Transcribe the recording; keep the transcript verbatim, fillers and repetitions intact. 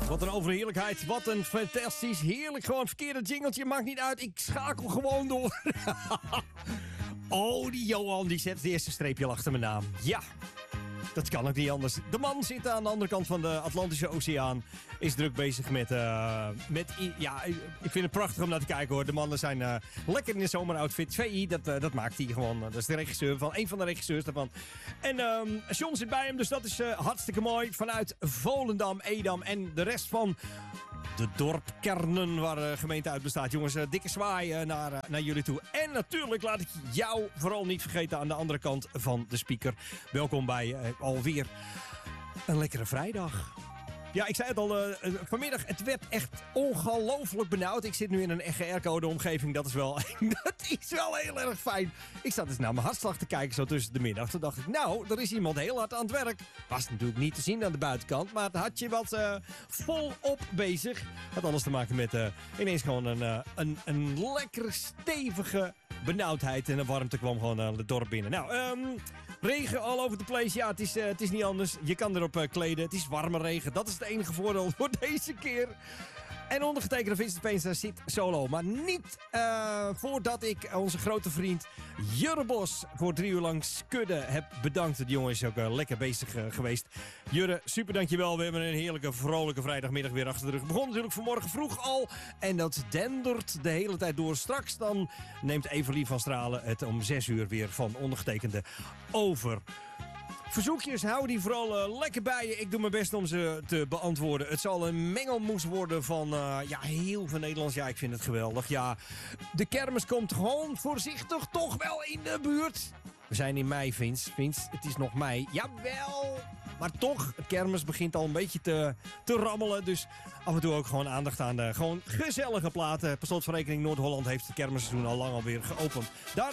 Wat een overheerlijkheid. Wat een fantastisch, heerlijk, gewoon verkeerde jingeltje. Maakt niet uit, ik schakel gewoon door. Oh, die Johan, die zet het eerste streepje achter mijn naam. Ja, dat kan ook niet anders. De man zit aan de andere kant van de Atlantische Oceaan. Is druk bezig met... Uh, met ja, ik vind het prachtig om naar te kijken, hoor. De mannen zijn uh, lekker in de zomeroutfit. V I, dat, uh, dat maakt hij gewoon. Dat is de regisseur van, een van de regisseurs daarvan. En um, John zit bij hem, dus dat is uh, hartstikke mooi. Vanuit Volendam, Edam en de rest van... de dorpkernen waar de gemeente uit bestaat. Jongens, uh, dikke zwaai uh, naar, uh, naar jullie toe. En natuurlijk laat ik jou vooral niet vergeten aan de andere kant van de speaker. Welkom bij uh, alweer een lekkere vrijdag. Ja, ik zei het al, uh, vanmiddag, het werd echt ongelooflijk benauwd. Ik zit nu in een G R-code omgeving, dat is wel, dat is wel heel erg fijn. Ik zat dus naar mijn hartslag te kijken zo tussen de middag. Toen dacht ik, nou, er is iemand heel hard aan het werk. Was natuurlijk niet te zien aan de buitenkant, maar het had je wat uh, volop bezig. Had alles te maken met uh, ineens gewoon een, uh, een, een lekker stevige benauwdheid. En de warmte kwam gewoon aan het dorp binnen. Nou, um, regen all over the place. Ja, het is, uh, het is niet anders. Je kan erop uh, kleden. Het is warme regen. Dat is het enige voordeel voor deze keer. En ondergetekende Vincent Veenstra zit solo. Maar niet uh, voordat ik onze grote vriend Jurre Bos voor drie uur lang skudde heb bedankt. De jongen is ook uh, lekker bezig uh, geweest. Jurre, super dankjewel. We hebben een heerlijke, vrolijke vrijdagmiddag weer achter de rug. Begon natuurlijk vanmorgen vroeg al. En dat dendert de hele tijd door. Straks dan neemt Evelie van Stralen het om zes uur weer van ondergetekende over. Verzoekjes, hou die vooral uh, lekker bij je. Ik doe mijn best om ze te beantwoorden. Het zal een mengelmoes worden van uh, ja, heel veel Nederlands. Ja, ik vind het geweldig. Ja, de kermis komt gewoon voorzichtig toch wel in de buurt. We zijn in mei, Vince. Vince, het is nog mei. Jawel, maar toch, het kermis begint al een beetje te, te rammelen. Dus af en toe ook gewoon aandacht aan de gewoon gezellige platen. Per slot van rekening, Noord-Holland heeft het kermisseizoen al lang alweer geopend. Daar